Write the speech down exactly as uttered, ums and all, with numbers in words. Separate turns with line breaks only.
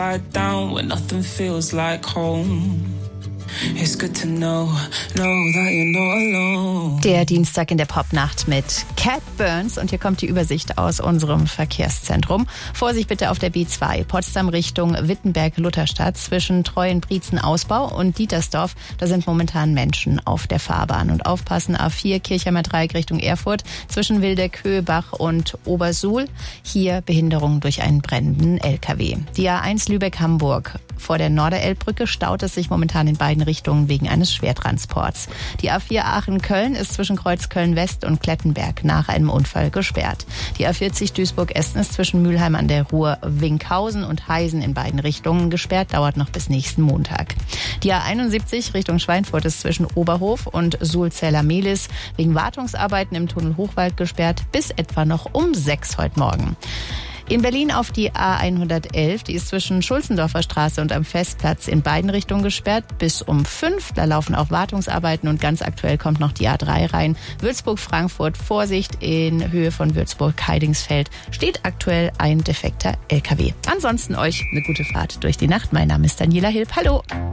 down when nothing feels like home. It's good to know, know that you're not alone.
Der Dienstag in der Popnacht mit Cat Burns und hier kommt die Übersicht aus unserem Verkehrszentrum. Vorsicht bitte auf der B zwei, Potsdam Richtung Wittenberg-Lutherstadt zwischen Treuenbrietzen-Ausbau und Dietersdorf. Da sind momentan Menschen auf der Fahrbahn. Und aufpassen, A vier Kirchheimer Dreieck Richtung Erfurt zwischen Wildeck, Höhebach und Obersuhl. Hier Behinderung durch einen brennenden L K W. Die A eins Lübeck-Hamburg. Vor der Norderelbbrücke staut es sich momentan in beiden Richtungen wegen eines Schwertransports. Die A vier Aachen-Köln ist zwischen Kreuzköln-West und Klettenberg nach einem Unfall gesperrt. Die A vierzig Duisburg-Essen ist zwischen Mülheim an der Ruhr, Winkhausen und Heisen in beiden Richtungen gesperrt, dauert noch bis nächsten Montag. Die A einundsiebzig Richtung Schweinfurt ist zwischen Oberhof und Sulzella-Mehlis wegen Wartungsarbeiten im Tunnel Hochwald gesperrt, bis etwa noch um sechs heute Morgen. In Berlin auf die A hundertelf, die ist zwischen Schulzendorfer Straße und am Festplatz in beiden Richtungen gesperrt, bis um fünf. Da laufen auch Wartungsarbeiten und ganz aktuell kommt noch die A drei rein. Würzburg-Frankfurt, Vorsicht, in Höhe von Würzburg-Heidingsfeld steht aktuell ein defekter L K W. Ansonsten euch eine gute Fahrt durch die Nacht. Mein Name ist Daniela Hilb. Hallo.